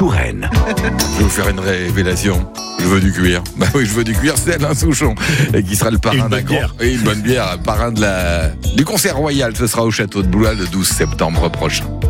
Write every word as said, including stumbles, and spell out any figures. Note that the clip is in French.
Touraine. Je vais vous faire une révélation. Je veux du cuir. Bah oui, je veux du cuir, c'est Alain Souchon. Et qui sera le parrain d'un grand. Et une bonne bière, parrain de la, du concert royal. Ce sera au château de Blois le douze septembre prochain.